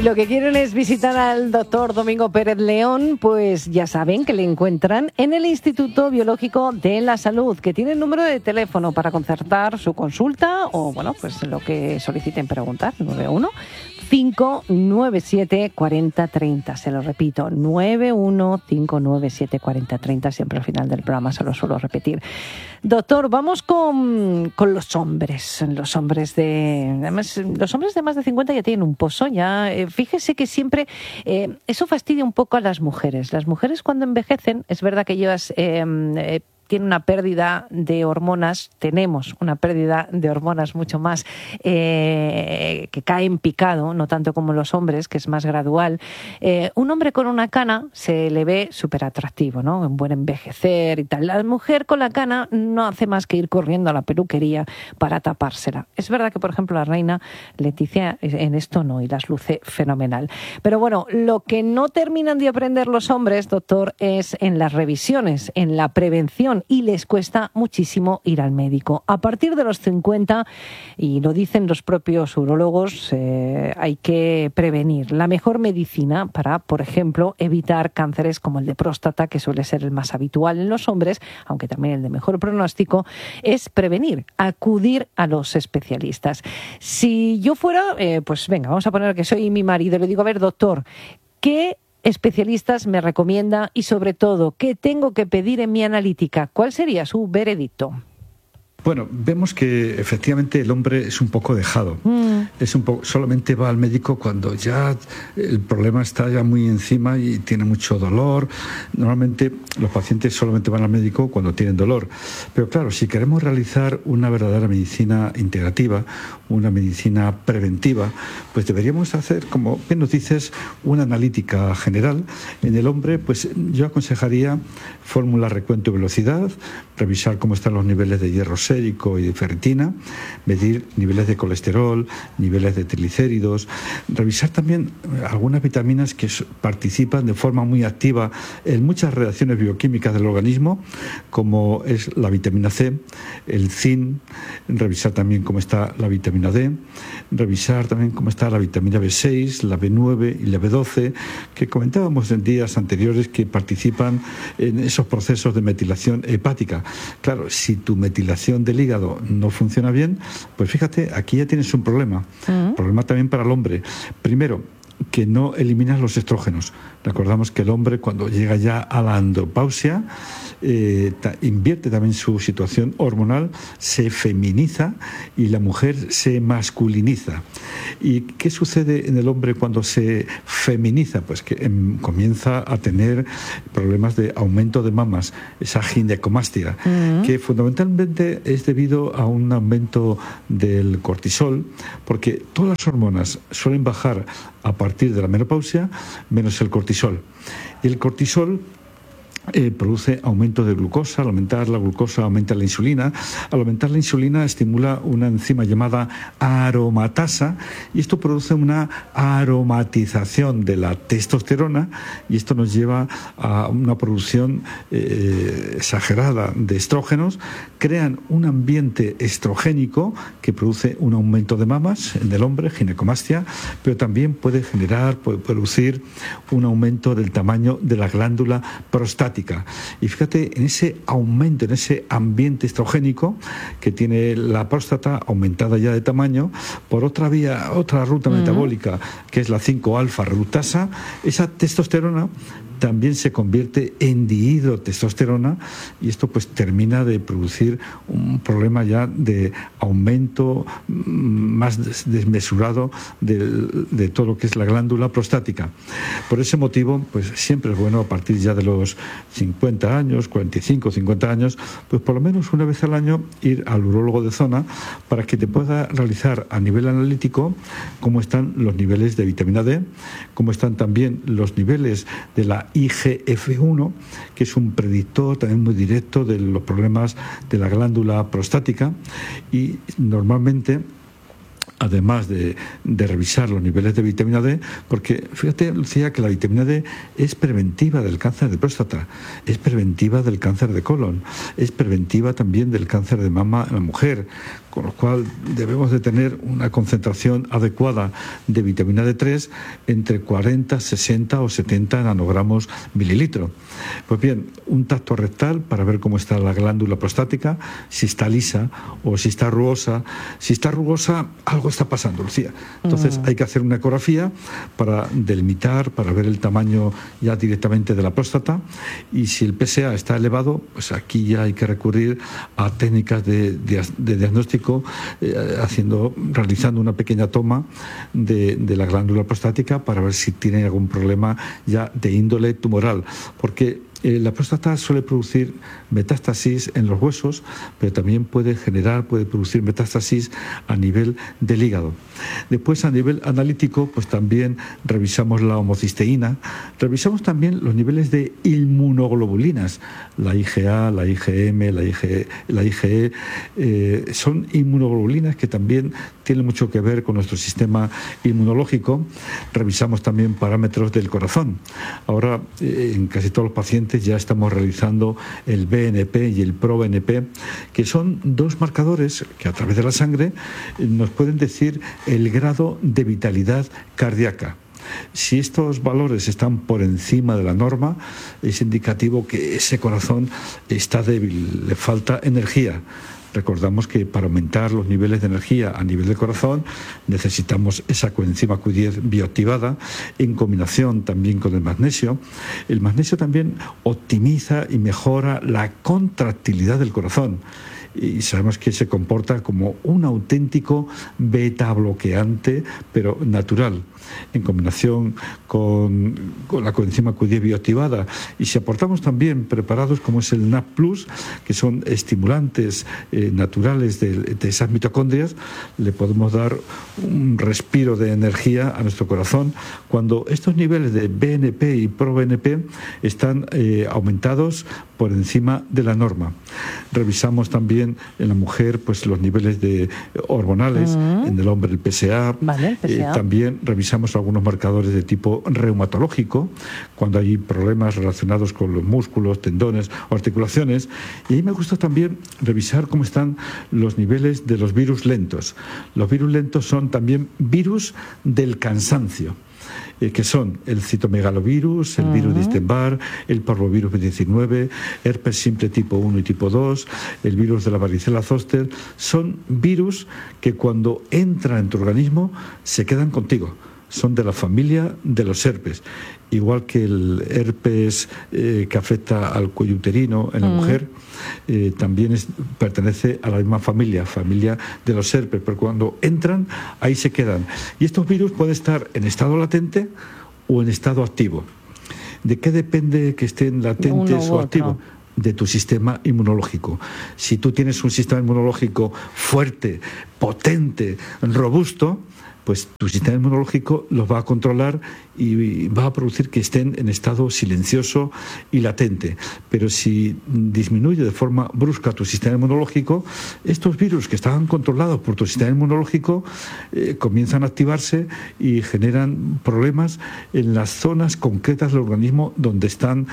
Lo que quieren es visitar al doctor Domingo Pérez León, pues ya saben que le encuentran en el Instituto Biológico de la Salud, que tiene el número de teléfono para concertar su consulta o, bueno, pues lo que soliciten preguntar, 91-597-4030. Se lo repito, 91-597-4030. Siempre al final del programa se lo suelo repetir. Doctor, vamos con los hombres. Los hombres de más de 50 ya tienen un pozo, ya. Fíjese que siempre eso fastidia un poco a las mujeres. Las mujeres cuando envejecen, es verdad que ellas tienen una pérdida de hormonas, tenemos una pérdida de hormonas mucho más que cae en picado, no tanto como los hombres, que es más gradual. Un hombre con una cana se le ve súper atractivo, ¿no? Un buen envejecer y tal. La mujer con la cana no hace más que ir corriendo a la peluquería para tapársela. Es verdad que, por ejemplo, la reina Leticia en esto no, y las luce fenomenal. Pero bueno, lo que no terminan de aprender los hombres, doctor, es en las revisiones, en la prevención, y les cuesta muchísimo ir al médico. A partir de los 50, y lo dicen los propios urólogos, hay que prevenir. La mejor medicina para, por ejemplo, evitar cánceres como el de próstata, que suele ser el más habitual en los hombres, aunque también el de mejor pronóstico, es prevenir, acudir a los especialistas. Si yo fuera, pues venga, vamos a poner que soy mi marido, le digo, a ver, doctor, ¿qué especialistas me recomienda y, sobre todo, qué tengo que pedir en mi analítica? ¿Cuál sería su veredicto? Bueno, vemos que efectivamente el hombre es un poco dejado. Solamente va al médico cuando ya el problema está ya muy encima y tiene mucho dolor. Normalmente los pacientes solamente van al médico cuando tienen dolor. Pero claro, si queremos realizar una verdadera medicina integrativa, una medicina preventiva, pues deberíamos hacer, como bien nos dices, una analítica general. En el hombre, pues yo aconsejaría fórmula recuento y velocidad, revisar cómo están los niveles de hierro sérico y de ferritina, medir niveles de colesterol, niveles de triglicéridos, revisar también algunas vitaminas que participan de forma muy activa en muchas reacciones bioquímicas del organismo, como es la vitamina C, el zinc, revisar también cómo está la vitamina D, revisar también cómo está la vitamina B6, la B9 y la B12, que comentábamos en días anteriores que participan en esos procesos de metilación hepática. Claro, si tu metilación del hígado no funciona bien, pues fíjate, aquí ya tienes un problema. Problema también para el hombre. Primero, que no eliminas los estrógenos. Recordamos que el hombre, cuando llega ya a la andropausia, invierte también su situación hormonal, se feminiza y la mujer se masculiniza. ¿Y qué sucede en el hombre cuando se feminiza? Pues que comienza a tener problemas de aumento de mamas, esa ginecomastia, que fundamentalmente es debido a un aumento del cortisol, porque todas las hormonas suelen bajar a partir de la menopausia, menos el cortisol. Y el cortisol produce aumento de glucosa. Al aumentar la glucosa aumenta la insulina. Al aumentar la insulina estimula una enzima llamada aromatasa y esto produce una aromatización de la testosterona y esto nos lleva a una producción exagerada de estrógenos. Crean un ambiente estrogénico que produce un aumento de mamas en el hombre, ginecomastia, pero también puede producir un aumento del tamaño de la glándula prostática. Y fíjate en ese aumento, en ese ambiente estrogénico que tiene la próstata aumentada ya de tamaño, por otra vía, otra ruta metabólica, que es la 5-alfa reductasa, esa testosterona también se convierte en dihidrotestosterona y esto pues termina de producir un problema ya de aumento más desmesurado de todo lo que es la glándula prostática. Por ese motivo, pues siempre es bueno a partir ya de los 50 años, 45, 50 años, pues por lo menos una vez al año ir al urólogo de zona para que te pueda realizar a nivel analítico cómo están los niveles de vitamina D, cómo están también los niveles de la IGF-1, que es un predictor también muy directo de los problemas de la glándula prostática y normalmente, además de revisar los niveles de vitamina D, porque fíjate, Lucía, que la vitamina D es preventiva del cáncer de próstata, es preventiva del cáncer de colon, es preventiva también del cáncer de mama en la mujer. con lo cual debemos de tener una concentración adecuada de vitamina D3 entre 40, 60 o 70 nanogramos mililitro. Pues bien, un tacto rectal para ver cómo está la glándula prostática, si está lisa o si está rugosa. Si está rugosa, algo está pasando, Lucía. Entonces hay que hacer una ecografía para delimitar, para ver el tamaño ya directamente de la próstata, y si el PSA está elevado, pues aquí ya hay que recurrir a técnicas de diagnóstico, realizando una pequeña toma de la glándula prostática para ver si tiene algún problema ya de índole tumoral, porque la próstata suele producir metástasis en los huesos, pero también puede producir metástasis a nivel del hígado. Después, a nivel analítico, pues también revisamos la homocisteína, revisamos también los niveles de inmunoglobulinas, la IgA, la IgM, la IgE, son inmunoglobulinas que también tienen mucho que ver con nuestro sistema inmunológico. Revisamos también parámetros del corazón. Ahora, en casi todos los pacientes ya estamos realizando el BNP y el ProBNP, que son dos marcadores que a través de la sangre nos pueden decir el grado de vitalidad cardíaca. Si estos valores están por encima de la norma, es indicativo que ese corazón está débil, le falta energía. Recordamos que para aumentar los niveles de energía a nivel del corazón necesitamos esa coenzima Q10 bioactivada en combinación también con el magnesio. El magnesio también optimiza y mejora la contractilidad del corazón, y sabemos que se comporta como un auténtico beta bloqueante, pero natural, en combinación con la coenzima Q10 bioactivada. Y si aportamos también preparados como es el NAP+, que son estimulantes naturales de esas mitocondrias, le podemos dar un respiro de energía a nuestro corazón cuando estos niveles de BNP y ProBNP están aumentados por encima de la norma. Revisamos también en la mujer pues los niveles de hormonales, en el hombre el PSA. Vale, el PSA. También revisamos algunos marcadores de tipo reumatológico, cuando hay problemas relacionados con los músculos, tendones o articulaciones. Y ahí me gusta también revisar cómo están los niveles de los virus lentos. Los virus lentos son también virus del cansancio, que son el citomegalovirus, el virus de Epstein-Barr, el parvovirus B19, herpes simple tipo 1 y tipo 2, el virus de la varicela zoster. Son virus que cuando entran en tu organismo se quedan contigo. Son de la familia de los herpes, igual que el herpes que afecta al cuello uterino en la mujer, también pertenece a la misma familia de los herpes, pero cuando entran, ahí se quedan. Y estos virus pueden estar en estado latente o en estado activo. ¿De qué depende que estén latentes o activos? De tu sistema inmunológico. Si tú tienes un sistema inmunológico fuerte, potente, robusto, pues tu sistema inmunológico los va a controlar y va a producir que estén en estado silencioso y latente. Pero si disminuye de forma brusca tu sistema inmunológico, estos virus que estaban controlados por tu sistema inmunológico comienzan a activarse y generan problemas en las zonas concretas del organismo donde están,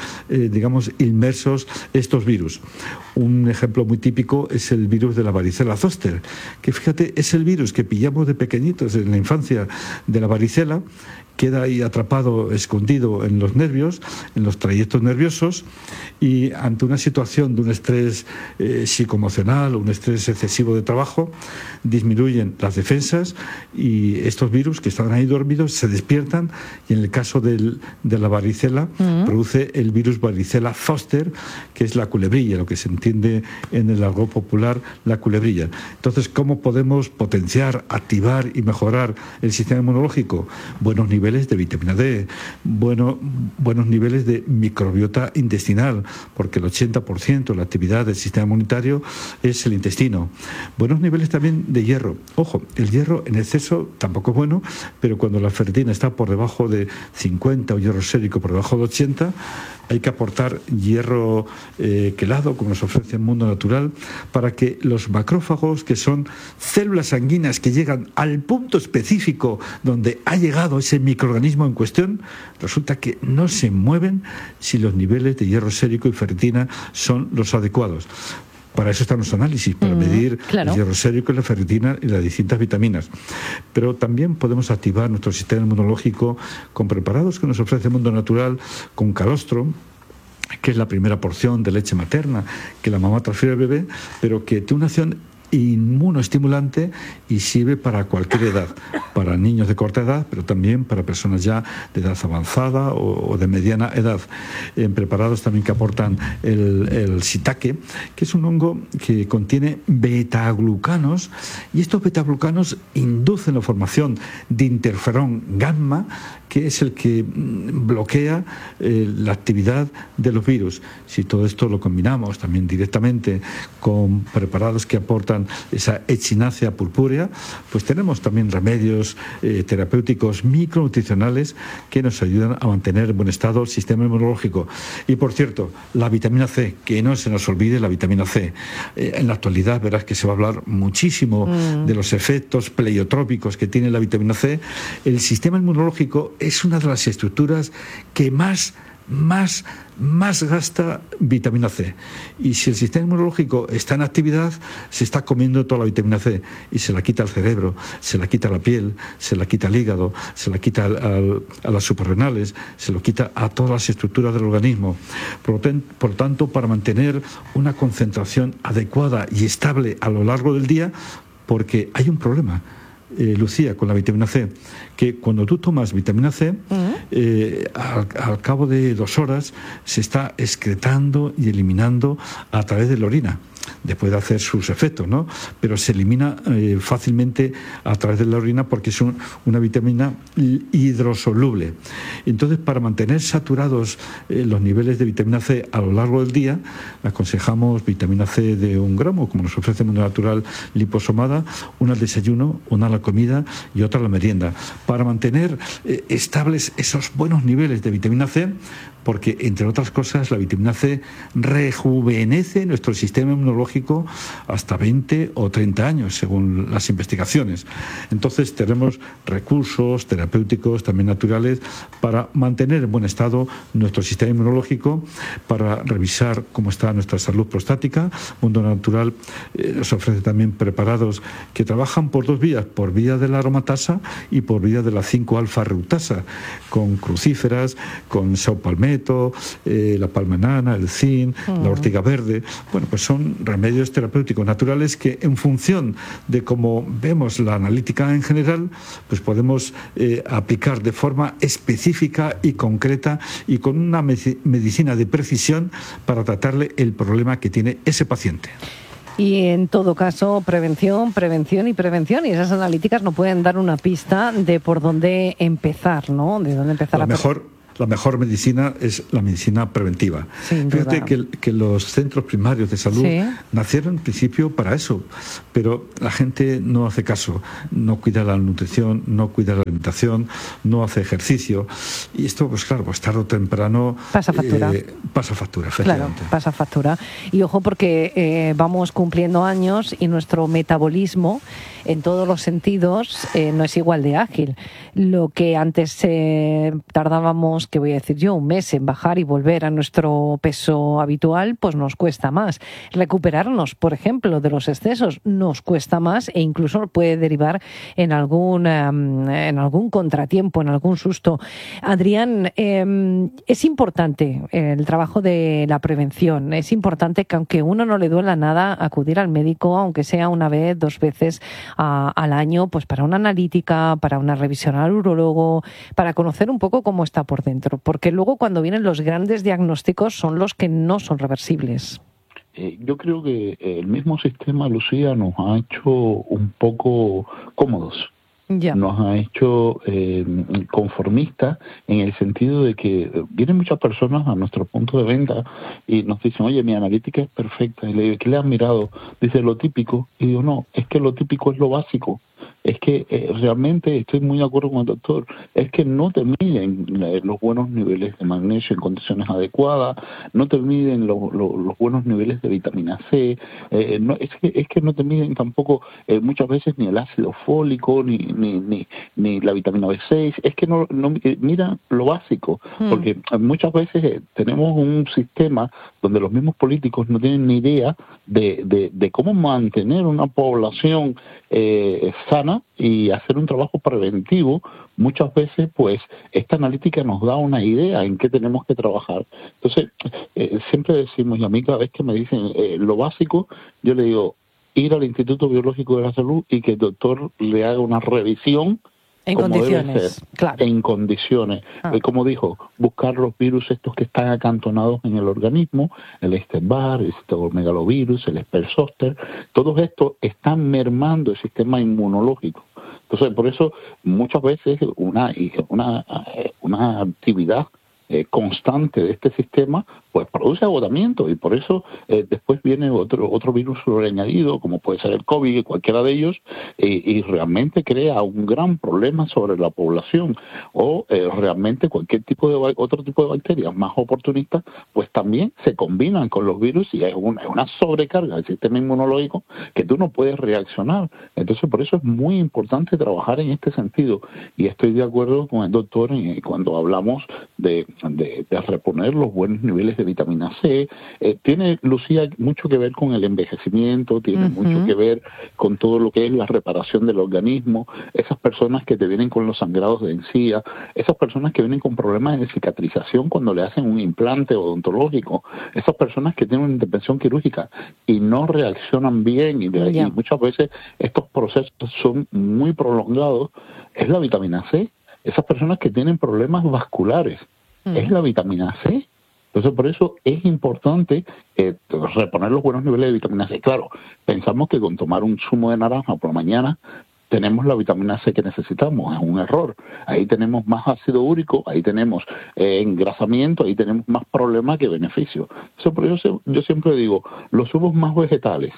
inmersos estos virus. Un ejemplo muy típico es el virus de la varicela zoster, que fíjate, es el virus que pillamos de pequeñitos en la infancia de la varicela, queda ahí atrapado, escondido en los nervios, en los trayectos nerviosos, y ante una situación de un estrés psicoemocional o un estrés excesivo de trabajo, disminuyen las defensas y estos virus que están ahí dormidos se despiertan, y en el caso de la varicela produce el virus varicela zoster, que es la culebrilla, lo que se entiende en el argot popular, la culebrilla. Entonces, ¿cómo podemos potenciar, activar y mejorar el sistema inmunológico? Buenos niveles de vitamina D, buenos niveles de microbiota intestinal, porque el 80% de la actividad del sistema inmunitario es el intestino. Buenos niveles también de hierro. Ojo, el hierro en exceso tampoco es bueno, pero cuando la ferritina está por debajo de 50 o hierro sérico por debajo de 80, hay que aportar hierro quelado, como nos ofrece el mundo natural, para que los macrófagos, que son células sanguíneas que llegan al punto específico donde ha llegado ese microorganismo en cuestión, resulta que no se mueven si los niveles de hierro sérico y ferritina son los adecuados. Para eso están los análisis, para medir el hierro sérico, la ferritina y las distintas vitaminas. Pero también podemos activar nuestro sistema inmunológico con preparados que nos ofrece el mundo natural, con calostro, que es la primera porción de leche materna que la mamá transfiere al bebé, pero que tiene una acción inmunoestimulante y sirve para cualquier edad, para niños de corta edad, pero también para personas ya de edad avanzada o de mediana edad. En preparados también que aportan el shiitake, que es un hongo que contiene betaglucanos, y estos betaglucanos inducen la formación de interferón gamma, que es el que bloquea la actividad de los virus. Si todo esto lo combinamos también directamente con preparados que aportan esa echinacea purpúrea, pues tenemos también remedios terapéuticos micronutricionales que nos ayudan a mantener en buen estado el sistema inmunológico. Y por cierto, la vitamina C, que no se nos olvide la vitamina C. En la actualidad verás que se va a hablar muchísimo de los efectos pleiotrópicos que tiene la vitamina C. El sistema inmunológico es una de las estructuras que más gasta vitamina C. Y si el sistema inmunológico está en actividad, se está comiendo toda la vitamina C y se la quita al cerebro, se la quita a la piel, se la quita al hígado, se la quita a las suprarrenales, se lo quita a todas las estructuras del organismo. Por lo tanto, para mantener una concentración adecuada y estable a lo largo del día, porque hay un problema, Lucía, con la vitamina C, que cuando tú tomas vitamina C, al cabo de 2 horas se está excretando y eliminando a través de la orina, después de hacer sus efectos, ¿no? Pero se elimina fácilmente a través de la orina porque es una vitamina hidrosoluble. Entonces, para mantener saturados los niveles de vitamina C a lo largo del día, aconsejamos vitamina C de 1 gramo, como nos ofrece el mundo natural liposomada, una al desayuno, una a la comida y otra a la merienda, para mantener estables esos buenos niveles de vitamina C, porque, entre otras cosas, la vitamina C rejuvenece nuestro sistema inmunológico hasta 20 o 30 años, según las investigaciones. Entonces, tenemos recursos terapéuticos, también naturales, para mantener en buen estado nuestro sistema inmunológico, para revisar cómo está nuestra salud prostática. Mundo Natural nos ofrece también preparados que trabajan por 2 vías, por vía de la aromatasa y por vía de la 5-alfa-reductasa, con crucíferas, con saupalmeto, la palmanana, el zinc, la ortiga verde. Bueno, pues son remedios terapéuticos naturales que, en función de cómo vemos la analítica en general, pues podemos aplicar de forma específica y concreta y con una medicina de precisión para tratarle el problema que tiene ese paciente. Y en todo caso, prevención. Y esas analíticas nos pueden dar una pista de por dónde empezar, ¿no? De dónde empezar La mejor medicina es la medicina preventiva. Fíjate que los centros primarios de salud nacieron en principio para eso, pero la gente no hace caso, no cuida la nutrición, no cuida la alimentación, no hace ejercicio, y esto, pues claro, pues tarde o temprano pasa factura. Efectivamente. Claro, pasa factura. Y ojo, porque vamos cumpliendo años y nuestro metabolismo, en todos los sentidos, no es igual de ágil. Lo que antes tardábamos, que voy a decir yo, 1 mes en bajar y volver a nuestro peso habitual, pues nos cuesta más. Recuperarnos, por ejemplo, de los excesos nos cuesta más e incluso puede derivar en algún contratiempo, en algún susto. Adrián, es importante el trabajo de la prevención. Es importante que, aunque uno no le duela nada, acudir al médico, aunque sea 1 vez, 2 veces al año, pues para una analítica, para una revisión al urólogo, para conocer un poco cómo está por dentro, porque luego cuando vienen los grandes diagnósticos son los que no son reversibles. Yo creo que el mismo sistema, Lucía, nos ha hecho un poco cómodos. Ya. Nos ha hecho conformistas, en el sentido de que vienen muchas personas a nuestro punto de venta y nos dicen: oye, mi analítica es perfecta. Y le digo: ¿qué le han mirado? Dice: lo típico. Y digo: no, es que lo típico es lo básico. es que realmente estoy muy de acuerdo con el doctor, es que no te miden los buenos niveles de magnesio en condiciones adecuadas, no te miden los buenos niveles de vitamina C, es que no te miden tampoco muchas veces ni el ácido fólico, ni la vitamina B6, es que no mira lo básico, porque muchas veces tenemos un sistema donde los mismos políticos no tienen ni idea de cómo mantener una población sana y hacer un trabajo preventivo. Muchas veces, pues, esta analítica nos da una idea en qué tenemos que trabajar. Entonces, siempre decimos, y a mí cada vez que me dicen lo básico, yo le digo, ir al Instituto Biológico de la Salud y que el doctor le haga una revisión en condiciones, claro. En condiciones. Como dijo, buscar los virus estos que están acantonados en el organismo, el Epstein-Barr, el citomegalovirus, el Sperr-Zoster, todos estos están mermando el sistema inmunológico. Entonces, por eso muchas veces una actividad constante de este sistema pues produce agotamiento, y por eso después viene otro virus añadido, como puede ser el COVID, cualquiera de ellos, y realmente crea un gran problema sobre la población, o realmente cualquier otro tipo de bacterias más oportunistas, pues también se combinan con los virus y es una sobrecarga del sistema inmunológico que tú no puedes reaccionar. Entonces, por eso es muy importante trabajar en este sentido, y estoy de acuerdo con el doctor cuando hablamos de reponer los buenos niveles de vitamina C. Tiene, Lucía, mucho que ver con el envejecimiento, tiene mucho que ver con todo lo que es la reparación del organismo, esas personas que te vienen con los sangrados de encía, esas personas que vienen con problemas de cicatrización cuando le hacen un implante odontológico, esas personas que tienen una intervención quirúrgica y no reaccionan bien, y muchas veces estos procesos son muy prolongados, es la vitamina C. Esas personas que tienen problemas vasculares, es la vitamina C. Entonces, por eso es importante reponer los buenos niveles de vitamina C. Claro, pensamos que con tomar un zumo de naranja por la mañana tenemos la vitamina C que necesitamos. Es un error. Ahí tenemos más ácido úrico, ahí tenemos engrasamiento, ahí tenemos más problema que beneficio. Entonces, por eso yo siempre digo, los zumos más vegetales,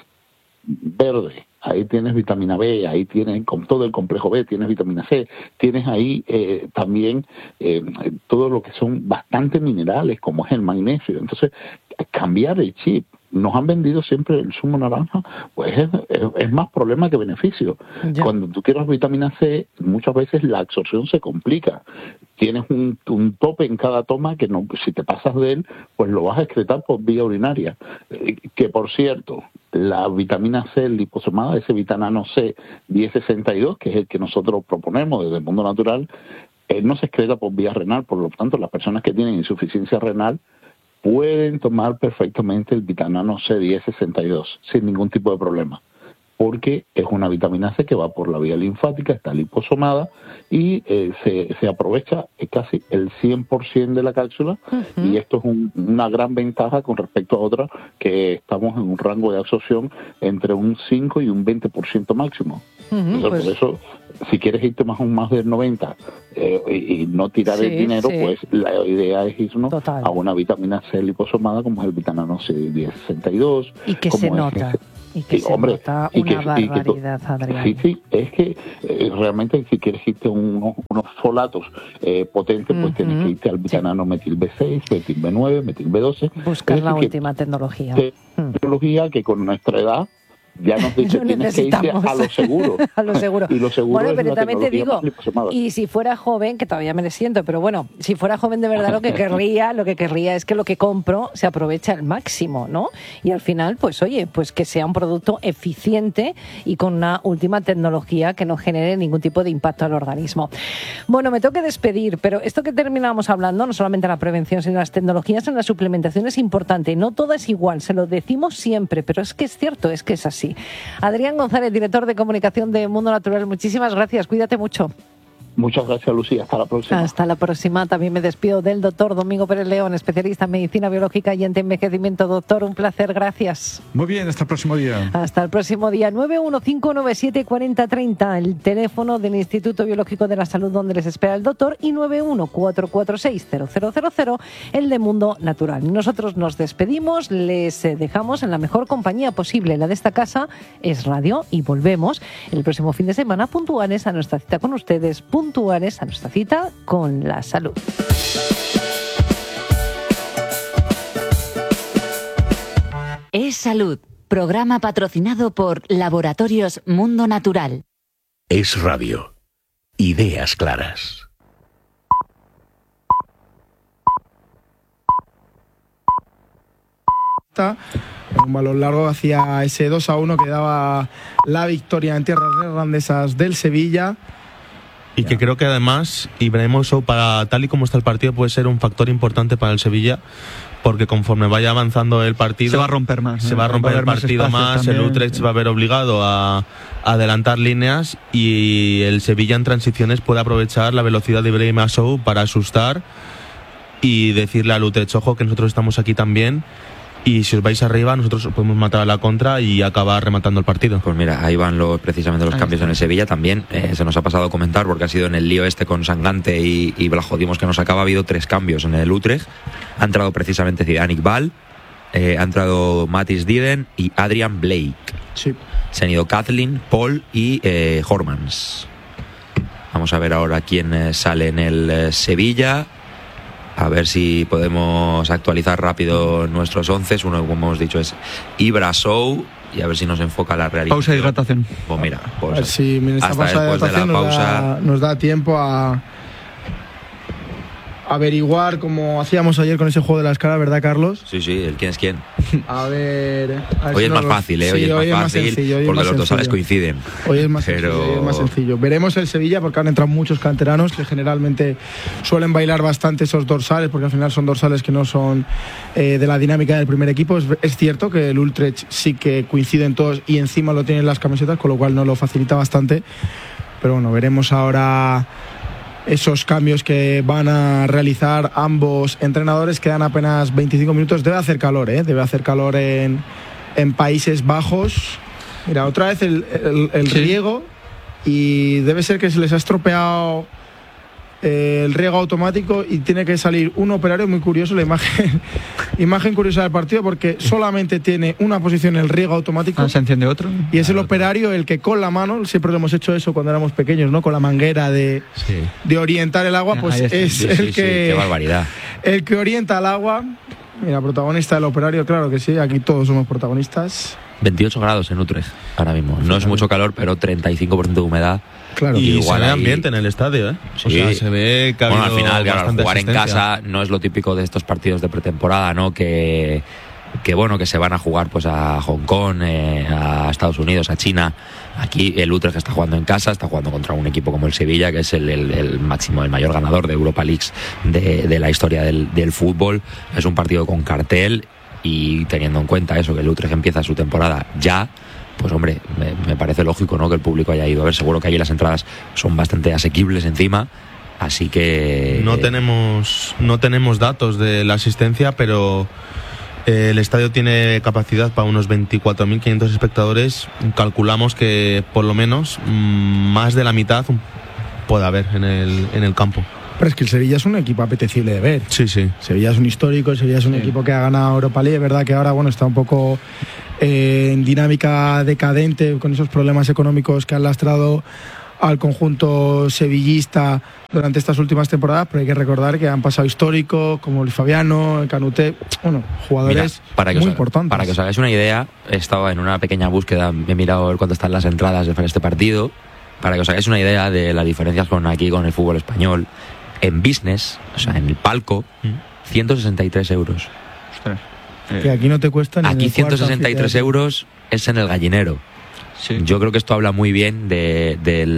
verde, ahí tienes vitamina B, ahí tienes con todo el complejo B, tienes vitamina C, tienes ahí también todo lo que son bastante minerales, como es el magnesio. Entonces, cambiar el chip. Nos han vendido siempre el zumo naranja, pues es más problema que beneficio. Ya. Cuando tú quieres vitamina C, muchas veces la absorción se complica. Tienes un tope en cada toma que no, si te pasas de él, pues lo vas a excretar por vía urinaria. Que por cierto, la vitamina C liposomada, ese vitanano C 1062, que es el que nosotros proponemos desde el mundo natural, no se excreta por vía renal. Por lo tanto, las personas que tienen insuficiencia renal pueden tomar perfectamente el vitanano C 1062 sin ningún tipo de problema, porque es una vitamina C que va por la vía linfática, está liposomada y se aprovecha casi el 100% de la cápsula, y esto es una gran ventaja con respecto a otras que estamos en un rango de absorción entre un 5 y un 20% máximo. Entonces, pues, por eso, si quieres irte más del 90 y no tirar el dinero, pues la idea es irnos a una vitamina C liposomada como es el vitanano C 1062. Y que se nota. Y que se nota una barbaridad, Adrián. Sí, es que realmente si quieres irte unos folatos potentes, pues tienes que irte al vitanano metil B6, metil B9, metil B12. Buscar la última tecnología. Tecnología que con nuestra edad ya nos dice que tienes que irte a lo seguro. A lo seguro. Y lo seguro, bueno, es pero la también te digo, liposomada. Y si fuera joven, que todavía me le siento, pero bueno, si fuera joven de verdad, lo que querría es que lo que compro se aproveche al máximo, ¿no? Y al final, pues oye, pues que sea un producto eficiente y con una última tecnología que no genere ningún tipo de impacto al organismo. Bueno, me tengo que despedir, pero esto que terminamos hablando, no solamente la prevención, sino las tecnologías en la suplementación es importante. No todo es igual, se lo decimos siempre, pero es que es cierto, es que es así. Adrián González, director de comunicación de Mundo Natural, muchísimas gracias, cuídate mucho. Muchas gracias, Lucía. Hasta la próxima. Hasta la próxima. También me despido del doctor Domingo Pérez León, especialista en medicina biológica y antienvejecimiento. Doctor, un placer. Gracias. Muy bien, hasta el próximo día. Hasta el próximo día. 915974030, el teléfono del Instituto Biológico de la Salud donde les espera el doctor, y 914460000, el de Mundo Natural. Nosotros nos despedimos, les dejamos en la mejor compañía posible. La de esta casa es Radio, y volvemos el próximo fin de semana puntuales a nuestra cita con ustedes, puntuales a nuestra cita con la salud. Es Salud, programa patrocinado por Laboratorios Mundo Natural. Es Radio. Ideas claras. Un balón largo hacia ese 2-1 que daba la victoria en tierras neerlandesas del Sevilla. Y que creo que además Ibrahimovic, para tal y como está el partido, puede ser un factor importante para el Sevilla, porque conforme vaya avanzando el partido se va a romper más. Se va a romper el partido más, el Utrecht se va a ver obligado a adelantar líneas, y el Sevilla en transiciones puede aprovechar la velocidad de Ibrahimovic para asustar y decirle al Utrecht: ojo, que nosotros estamos aquí también, y si os vais arriba nosotros podemos matar a la contra y acabar rematando el partido. Pues mira, ahí van precisamente los cambios en el Sevilla también. Se nos ha pasado a comentar, porque ha sido en el lío con Sangante y Blajodimos que nos acaba. Ha habido 3 cambios en el Utrecht. Ha entrado precisamente Zidane Iqbal, ha entrado Matthijs Diden y Adrian Blake. Sí. Se han ido Kathleen, Paul y Hormans. Vamos a ver ahora quién sale en el Sevilla. A ver si podemos actualizar rápido nuestros 11. Uno, como hemos dicho, es Ibra Sow, y a ver si nos enfoca la realidad. Pausa de hidratación. Pues mira, a ver si esta hasta pausa después de la pausa nos da tiempo a averiguar, como hacíamos ayer con ese juego de la escala, ¿verdad, Carlos? Sí, el quién es quién. A ver hoy es más fácil, hoy es más fácil, porque los dorsales coinciden. Hoy es más sencillo. Veremos el Sevilla, porque han entrado muchos canteranos que generalmente suelen bailar bastante esos dorsales, porque al final son dorsales que no son de la dinámica del primer equipo. Es cierto que el Utrecht sí que coinciden todos y encima lo tienen las camisetas, con lo cual no lo facilita bastante. Pero bueno, veremos ahora esos cambios que van a realizar ambos entrenadores. Quedan apenas 25 minutos. Debe hacer calor, debe hacer calor en Países Bajos. Mira, otra vez el riego, y debe ser que se les ha estropeado el riego automático y tiene que salir un operario. Muy curioso la imagen curiosa del partido, porque solamente tiene una posición el riego automático. Se enciende otro. Y es el operario el que con la mano, siempre lo hemos hecho eso cuando éramos pequeños, ¿no? Con la manguera de orientar el agua, pues es el que... qué barbaridad. El que orienta el agua. Mira, protagonista del operario, claro que sí, aquí todos somos protagonistas. 28 grados en Utrecht ahora mismo. No es mucho calor, pero 35% de humedad. Claro. Y igual se ve ambiente en el estadio, Sí. O sea, se ve que al final, claro, al jugar en casa no es lo típico de estos partidos de pretemporada, ¿no? Que se van a jugar pues a Hong Kong, a Estados Unidos, a China. Aquí el Utrecht está jugando en casa, está jugando contra un equipo como el Sevilla, que es el mayor ganador de Europa Leagues de la historia del fútbol. Es un partido con cartel, y teniendo en cuenta eso, que el Utrecht empieza su temporada ya, pues hombre, me parece lógico, ¿no?, que el público haya ido a ver. Seguro que allí las entradas son bastante asequibles encima, así que... No tenemos datos de la asistencia, pero el estadio tiene capacidad para unos 24.500 espectadores. Calculamos que por lo menos más de la mitad puede haber en el campo. Pero es que el Sevilla es un equipo apetecible de ver. Sí. Sevilla es un histórico, Sevilla es un equipo que ha ganado Europa League. Es verdad que ahora está un poco en dinámica decadente con esos problemas económicos que han lastrado al conjunto sevillista durante estas últimas temporadas, pero hay que recordar que han pasado históricos como Luis Fabiano, Canuté, jugadores muy importantes. Para que os hagáis una idea, he estado en una pequeña búsqueda, he mirado a ver cuánto están las entradas para este partido, para que os hagáis una idea de las diferencias con el fútbol español. En business, o sea, en el palco, 163 euros. Ostras. Que aquí no te cuesta ni aquí 163 euros es en el Gallinero. Sí. Yo creo que esto habla muy bien de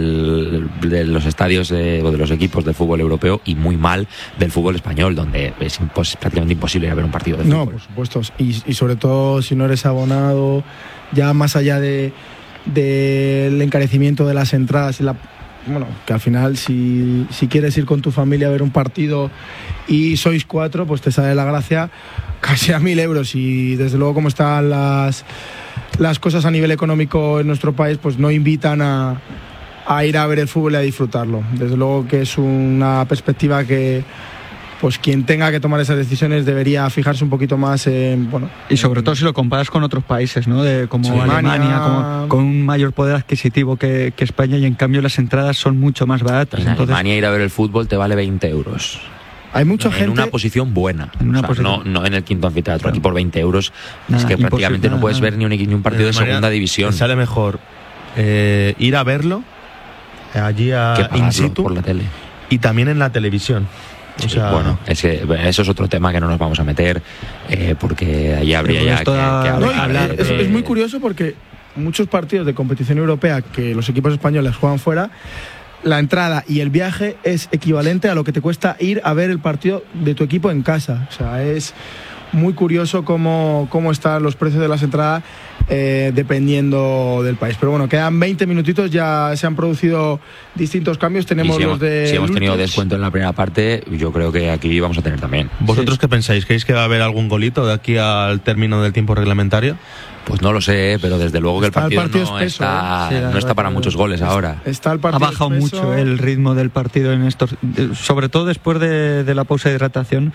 los estadios o de los equipos de fútbol europeo, y muy mal del fútbol español, donde es prácticamente imposible ir a ver un partido de fútbol. No, por supuesto. Y sobre todo si no eres abonado, ya más allá del encarecimiento de las entradas y bueno, que al final si quieres ir con tu familia a ver un partido y sois 4, pues te sale la gracia casi a 1.000 euros. Y desde luego, como están las cosas a nivel económico en nuestro país, pues no invitan a ir a ver el fútbol y a disfrutarlo. Desde luego que es una perspectiva que pues quien tenga que tomar esas decisiones debería fijarse un poquito más en... Bueno, y sobre todo si lo comparas con otros países, ¿no? Como Alemania, con un mayor poder adquisitivo que España, y en cambio las entradas son mucho más baratas. En Alemania ir a ver el fútbol te vale 20 euros. Hay mucha gente... En una posición buena. No en el quinto anfiteatro. Claro. Aquí por 20 euros es que prácticamente no puedes ver ni un partido de segunda división. Sale mejor ir a verlo allí in situ por la tele. Y también en la televisión. Sí, bueno, eso es otro tema que no nos vamos a meter, porque ahí habría ya que hablar. Es muy curioso porque muchos partidos de competición europea que los equipos españoles juegan fuera, la entrada y el viaje es equivalente a lo que te cuesta ir a ver el partido de tu equipo en casa. O sea, es muy curioso cómo están los precios de las entradas dependiendo del país. Pero bueno, quedan 20 minutitos, ya se han producido distintos cambios. Tenemos los de... Si hemos tenido descuento en la primera parte, yo creo que aquí vamos a tener también. ¿Vosotros qué pensáis? ¿Creéis que va a haber algún golito de aquí al término del tiempo reglamentario? Pues no lo sé, pero desde luego que el partido no está para muchos goles ahora. Ha bajado mucho el ritmo del partido en estos, sobre todo después de la pausa de hidratación.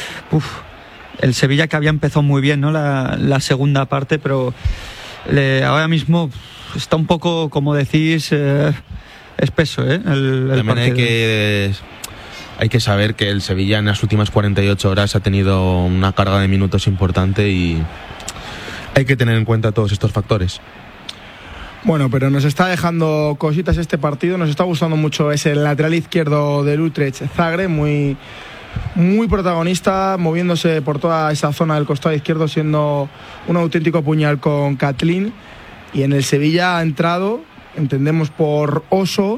El Sevilla, que había empezado muy bien, ¿no? la segunda parte, pero ahora mismo está un poco, como decís, espeso, el También partido. Hay que saber que el Sevilla en las últimas 48 horas ha tenido una carga de minutos importante y hay que tener en cuenta todos estos factores. Bueno, pero nos está dejando cositas este partido. Nos está gustando mucho ese lateral izquierdo del Utrecht, Zagreb, muy protagonista, moviéndose por toda esa zona del costado izquierdo, siendo un auténtico puñal con Katlin. Y en el Sevilla ha entrado, entendemos por Oso,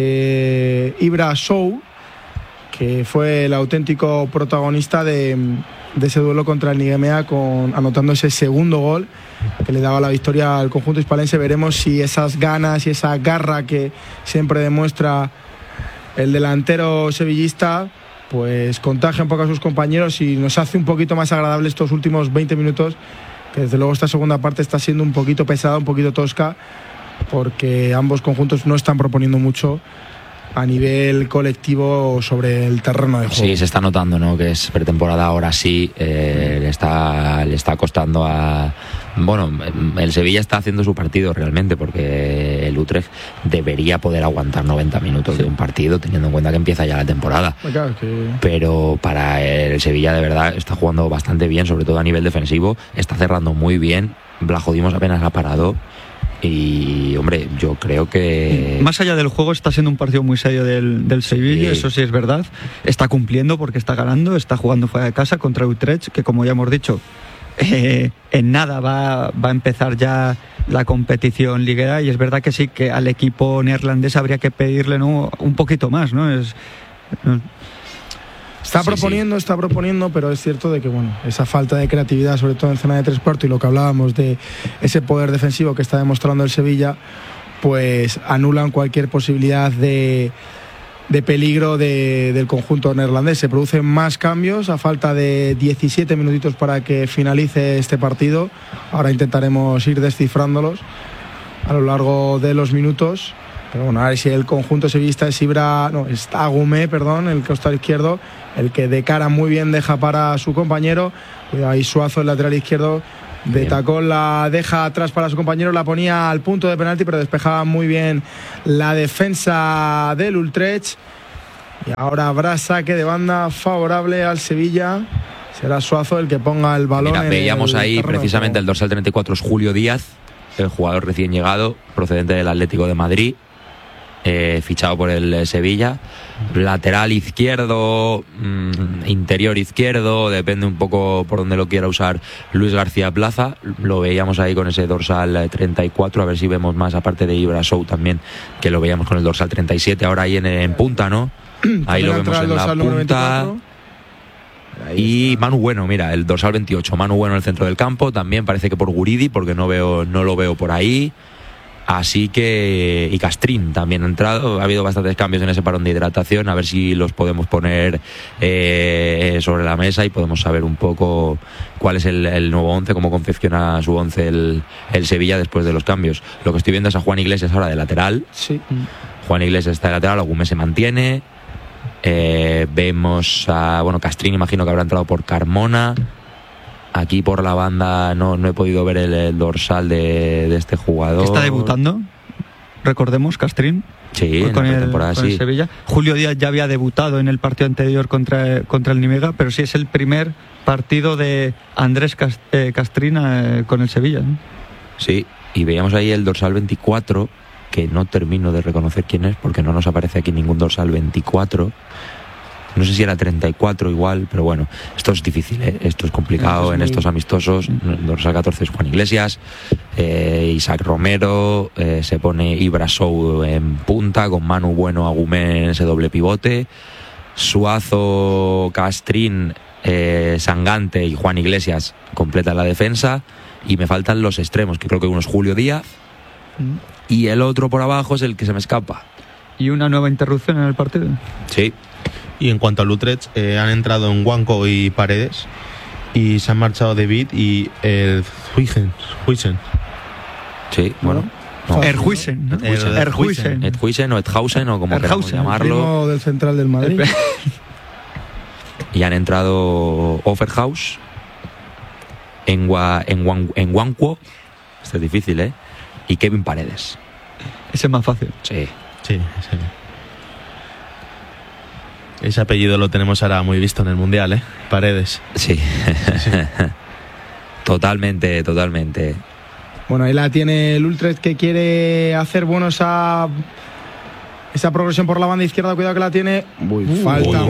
Ibra Sow, que fue el auténtico protagonista de ese duelo contra el Nigemea, anotando ese segundo gol que le daba la victoria al conjunto hispalense. Veremos si esas ganas y esa garra que siempre demuestra el delantero sevillista pues contagia un poco a sus compañeros y nos hace un poquito más agradable estos últimos 20 minutos, que desde luego esta segunda parte está siendo un poquito pesada, un poquito tosca, porque ambos conjuntos no están proponiendo mucho a nivel colectivo sobre el terreno de juego. Sí, se está notando, ¿no?, que es pretemporada. Ahora sí le está costando a... Bueno, el Sevilla está haciendo su partido realmente, porque el Utrecht debería poder aguantar 90 minutos de un partido, teniendo en cuenta que empieza ya la temporada. Claro, pero para el Sevilla de verdad está jugando bastante bien, sobre todo a nivel defensivo, está cerrando muy bien. Blajodimos apenas ha parado. Y hombre, yo creo que más allá del juego está siendo un partido muy serio del Sevilla, sí. Eso sí es verdad. Está cumpliendo porque está ganando, está jugando fuera de casa contra Utrecht, que como ya hemos dicho, en nada va a empezar ya la competición liguera. Y es verdad que sí, que al equipo neerlandés habría que pedirle, ¿no?, un poquito más, ¿no? Está proponiendo, pero es cierto de que bueno, esa falta de creatividad, sobre todo en zona de 3/4, y lo que hablábamos de ese poder defensivo que está demostrando el Sevilla, pues anulan cualquier posibilidad de peligro del conjunto neerlandés. Se producen más cambios a falta de 17 minutitos para que finalice este partido. Ahora intentaremos ir descifrándolos a lo largo de los minutos. Pero bueno, a ver si el conjunto sevillista es Agumé, el costado izquierdo, el que de cara muy bien deja para su compañero. Cuidado ahí Suazo, el lateral izquierdo, de tacón la deja atrás para su compañero, la ponía al punto de penalti, pero despejaba muy bien la defensa del Utrecht. Y ahora habrá saque de banda favorable al Sevilla. Será Suazo el que ponga el balón. Mira, veíamos ahí precisamente el dorsal 34 es Julio Díaz, el jugador recién llegado, procedente del Atlético de Madrid, fichado por el Sevilla. Lateral izquierdo, interior izquierdo, depende un poco por donde lo quiera usar Luis García Plaza. Lo veíamos ahí con ese dorsal 34, a ver si vemos más, aparte de Ibra Sow también, que lo veíamos con el dorsal 37, ahora ahí en punta, ¿no? Ahí lo vemos en la punta. Y Manu Bueno, mira, el dorsal 28, Manu Bueno en el centro del campo, también parece que por Guridi, porque no lo veo por ahí. Así que, y Castrín también ha entrado, ha habido bastantes cambios en ese parón de hidratación, a ver si los podemos poner sobre la mesa y podemos saber un poco cuál es el nuevo 11, cómo confecciona su 11 el Sevilla después de los cambios. Lo que estoy viendo es a Juan Iglesias ahora de lateral. Sí. Juan Iglesias está de lateral, Agumé se mantiene. Vemos a, Castrín, imagino que habrá entrado por Carmona. Aquí por la banda no he podido ver el dorsal de este jugador. ¿Está debutando? Recordemos, Castrín. Sí, con en la temporada, con el Sevilla. Julio Díaz ya había debutado en el partido anterior contra el Nimega, pero sí es el primer partido de Andrés Castrín con el Sevilla, ¿no? Sí, y veíamos ahí el dorsal 24, que no termino de reconocer quién es, porque no nos aparece aquí ningún dorsal 24. No sé si era 34 igual, pero bueno, esto es difícil, ¿eh? Esto es complicado en estos amistosos. Dorsal 14 es Juan Iglesias, Isaac Romero, se pone Ibrasou en punta, con Manu Bueno, Agumé en ese doble pivote, Suazo, Castrín, Sangante y Juan Iglesias completan la defensa, y me faltan los extremos, que creo que uno es Julio Díaz, y el otro por abajo es el que se me escapa. ¿Y una nueva interrupción en el partido? Sí. Y en cuanto al Utrecht, han entrado en Wanko y Paredes, y se han marchado David y el Huijsen. Sí, bueno. No. Erhuisen, ¿no? Erhuisen o Edhausen o como queramos llamarlo. Del central del Madrid. Y han entrado Offerhaus, en Wanko, esto es difícil, ¿eh? Y Kevin Paredes. Ese es más fácil. Sí. Ese apellido lo tenemos ahora muy visto en el Mundial, ¿eh? Paredes. Sí. Totalmente. Bueno, ahí la tiene el Utrecht, que quiere hacer esa progresión por la banda izquierda. Cuidado que la tiene. Falta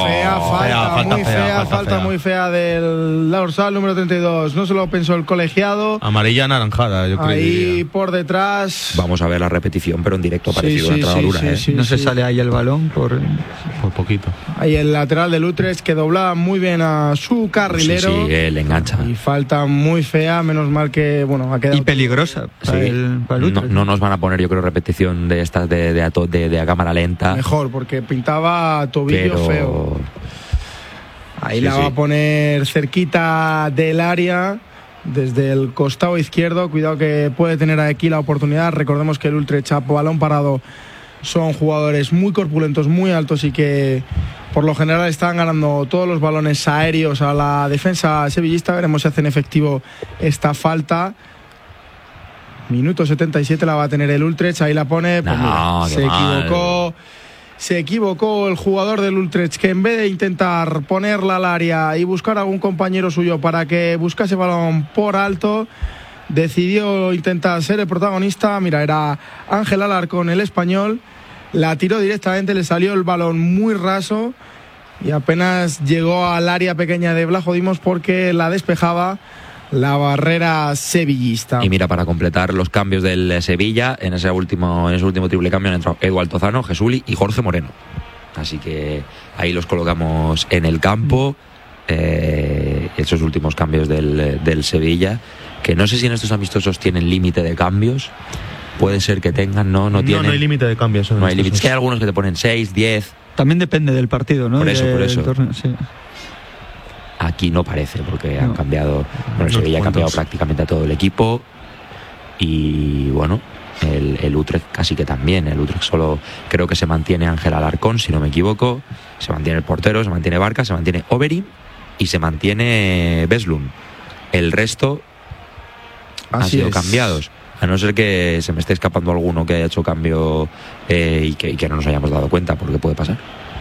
muy fea del dorsal número 32. No se lo pensó el colegiado. Amarilla anaranjada, yo creo. Ahí por detrás. Vamos a ver la repetición, pero en directo ha parecido una entrada dura. No se sale ahí el balón por poquito. Ahí el lateral del Utrecht, que doblaba muy bien a su carrilero. Sí, le engancha. Y falta muy fea, menos mal que ha quedado. Y peligrosa para el Utrecht. No nos van a poner, yo creo, repetición de estas de a cámara lenta. Mejor, porque pintaba tobillo feo. Ahí la va a poner cerquita del área, desde el costado izquierdo. Cuidado que puede tener aquí la oportunidad. Recordemos que el Utrecht, balón parado, son jugadores muy corpulentos, muy altos, y que por lo general están ganando todos los balones aéreos a la defensa sevillista. Veremos si hacen efectivo esta falta. Minuto 77 la va a tener el Utrecht. Ahí la pone. Pues se equivocó el jugador del Utrecht, que en vez de intentar ponerla al área y buscar a algún compañero suyo para que buscase balón por alto, decidió intentar ser el protagonista. Mira, era Ángel Alarcón, el español. La tiró directamente, le salió el balón muy raso y apenas llegó al área pequeña de Blajo Dimos, porque la despejaba la barrera sevillista. Y mira, para completar los cambios del Sevilla, en ese último triple cambio han entrado Edu Altozano, Jesuli y Jorge Moreno. Así que ahí los colocamos en el campo. Esos últimos cambios del Sevilla, que no sé si en estos amistosos tienen límite de cambios. Puede ser que tengan, no tienen. No hay límite de cambios. No hay límite. Es que hay algunos que te ponen 6, 10. También depende del partido, ¿no? Por eso. Torneo, sí. Aquí no parece, porque han cambiado. Bueno, el Sevilla ha cambiado prácticamente a todo el equipo. Y bueno, el Utrecht casi que también. El Utrecht solo creo que se mantiene Ángel Alarcón, si no me equivoco. Se mantiene el portero, se mantiene Barca, se mantiene Overeem y se mantiene Beslun. El resto han sido cambiados. A no ser que se me esté escapando alguno que haya hecho cambio y que no nos hayamos dado cuenta, porque puede pasar.